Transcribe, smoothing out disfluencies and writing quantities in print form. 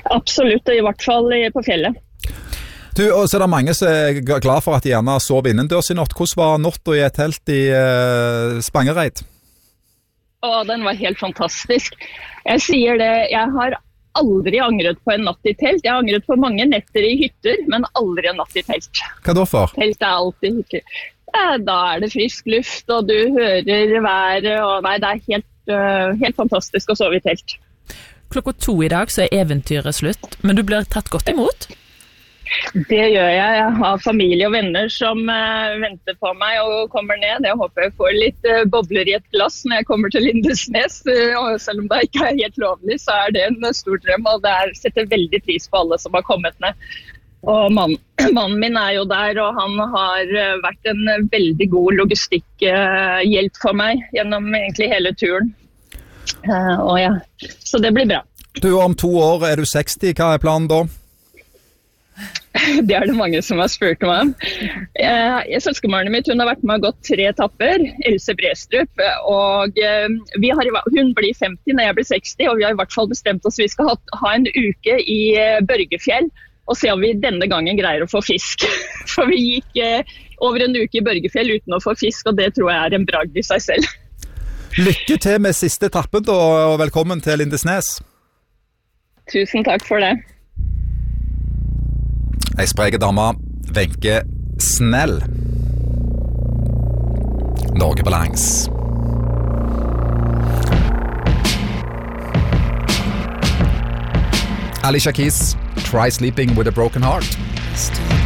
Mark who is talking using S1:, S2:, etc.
S1: Absolutt, og i hvert fall på fjellet.
S2: Du, og så det mange som glad for at de gjerne sov innendørs i natt. Hvordan var natta i et telt i Spangereid?
S1: Den var helt fantastisk. Jeg sier det, jeg har aldri angret på en natt i telt. Jeg har angret på mange netter i hytter, men aldri en natt i telt.
S2: Hva da for?
S1: Telt alltid hytter. Da det frisk luft, og du hører været, og nei, det helt fantastisk å sove i telt.
S3: 2:00 i dag så eventyret slutt, men du blir tatt godt imot?
S1: Det gjør jeg. Jeg har familie og venner som venter på meg og kommer ned. Jeg håper jeg får litt bobler i et glass når jeg kommer til Lindesnes. Og selv om det ikke helt lovlig, så det en stor drøm, og det setter veldig pris på alle som har kommet ned. Og mannen min jo der, og han har vært en veldig god logistikkhjelp for meg gjennom egentlig hele turen. Så det blir bra.
S2: Du, om 2 år du 60, hva planen da?
S1: Det det mange som har spurt meg om. Søskenbarnet mitt, hun har vært med og gått 3 etapper, Else Brestrup, og hun blir 50 når jeg blir 60, og vi har i hvert fall bestemt oss vi skal ha en uke i Børgefjell, og se om vi denne gangen greier å få fisk. For vi gikk over en uke i Børgefjell uten å få fisk, og det tror jeg en bragd i seg selv.
S2: Lykke til med siste etappen da, og velkommen til Lindesnes.
S1: Tusen takk for det.
S2: Ei spreke dame, Wenche Snell. Norge på langs. Alicia Keys, Try Sleeping with a Broken Heart.